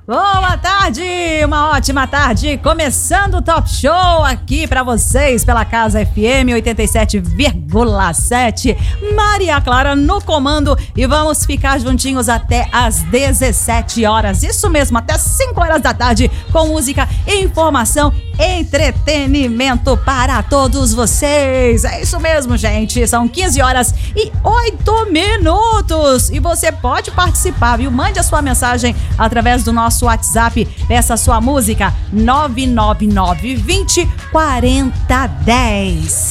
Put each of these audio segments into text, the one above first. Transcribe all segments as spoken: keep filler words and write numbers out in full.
Boa tarde, uma ótima tarde, começando o Top Show aqui pra vocês pela Casa F M oitenta e sete vírgula sete, Maria Clara no comando e vamos ficar juntinhos até às dezessete horas, isso mesmo, até cinco horas da tarde com música, informação, entretenimento para todos vocês, é isso mesmo, gente, são quinze horas e oito minutos e você pode participar, viu? Mande a sua mensagem através do nosso WhatsApp, peça sua música nove nove nove vinte quarenta dez.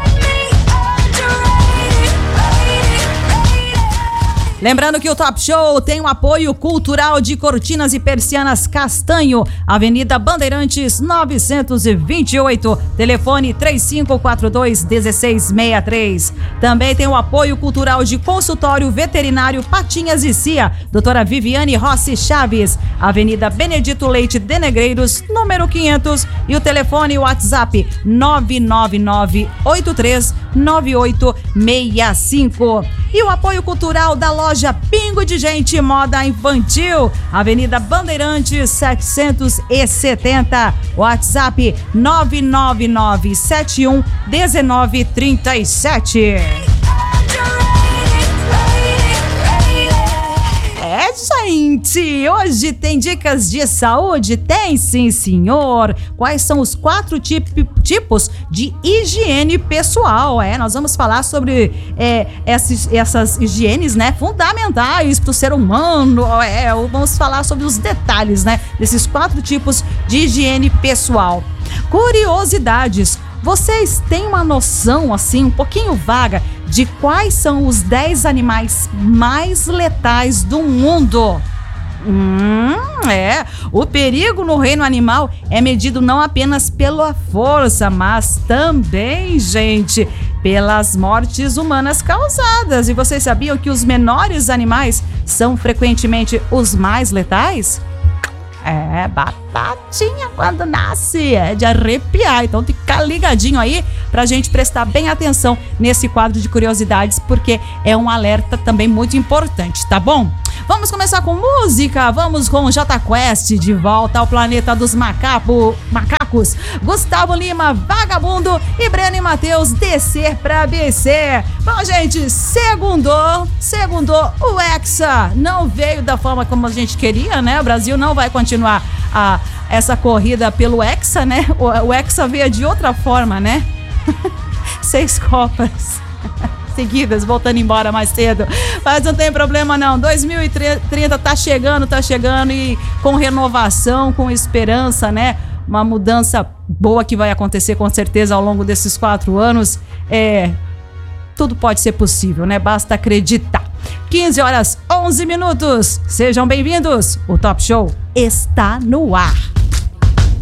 Lembrando que o Top Show tem o apoio cultural de Cortinas e Persianas Castanho, Avenida Bandeirantes novecentos e vinte e oito, telefone três cinco quatro dois um seis seis três. Também tem o apoio cultural de Consultório Veterinário Patinhas e Cia, doutora Viviane Rossi Chaves, Avenida Benedito Leite de Negreiros, número quinhentos, e o telefone WhatsApp nove nove nove oito três nove oito seis cinco. E o apoio cultural da loja Pingo de Gente Moda Infantil, Avenida Bandeirantes setecentos e setenta, WhatsApp nove nove nove sete um um nove três sete. É, gente, hoje tem dicas de saúde? Tem sim, senhor. Quais são os quatro tip, tipos de higiene pessoal? É, nós vamos falar sobre é, essas, essas higienes, né, fundamentais para o ser humano. É, vamos falar sobre os detalhes, né, desses quatro tipos de higiene pessoal. Curiosidades. Vocês têm uma noção, assim, um pouquinho vaga de quais são os dez animais mais letais do mundo? Hum, é. O perigo no reino animal é medido não apenas pela força, mas também, gente, pelas mortes humanas causadas. E vocês sabiam que os menores animais são frequentemente os mais letais? É, batatinha quando nasce, é de arrepiar, então fica ligadinho aí pra gente prestar bem atenção nesse quadro de curiosidades, porque é um alerta também muito importante, tá bom? Vamos começar com música, vamos com Jota Quest, De Volta ao Planeta dos Macaco, Macacos, Gustavo Lima, Vagabundo e Breno e Matheus, Descer pra B C. Bom, gente, segundou, segundou, o Hexa não veio da forma como a gente queria, né? O Brasil não vai continuar a, essa corrida pelo Hexa, né? O, o Hexa veio de outra forma, né? Seis Copas seguidas, voltando embora mais cedo, mas não tem problema não, dois mil e trinta tá chegando, tá chegando e com renovação, com esperança, né, uma mudança boa que vai acontecer com certeza ao longo desses quatro anos, é, tudo pode ser possível, né, basta acreditar. quinze horas, onze minutos, sejam bem-vindos, o Top Show está no ar.